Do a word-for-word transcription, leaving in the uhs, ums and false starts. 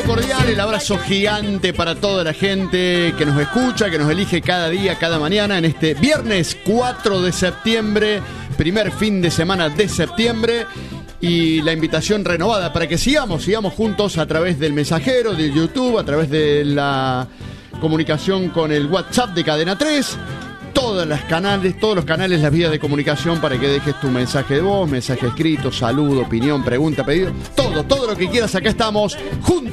cordial, el abrazo gigante para toda la gente que nos escucha, que nos elige cada día, cada mañana, en este viernes cuatro de septiembre, primer fin de semana de septiembre. Y la invitación renovada para que sigamos, sigamos juntos a través del mensajero, del YouTube, a través de la comunicación con el WhatsApp de Cadena tres. Todas las canales, todos los canales, las vías de comunicación para que dejes tu mensaje de voz, mensaje escrito, saludo, opinión, pregunta, pedido, todo, todo lo que quieras, acá estamos juntos.